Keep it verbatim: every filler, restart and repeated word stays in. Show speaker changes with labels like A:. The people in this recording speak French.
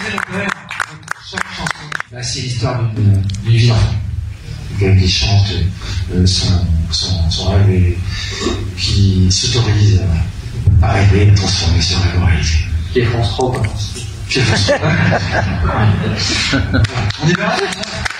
A: Chaque chanson, bah, c'est l'histoire d'une vie d'enfant. Quelqu'un qui chante euh, son, son, son rêve et qui s'autorise à, à rêver, à transformer ce rêve en réalité.
B: Qui est France trois, quoi.
A: Qui est France trois. On est bien là,